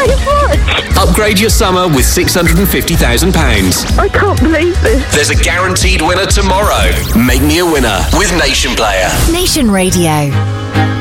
so much. Upgrade your summer with £650,000. I can't believe this. There's a guaranteed winner tomorrow. Make me a winner with Nation Player. Nation Radio.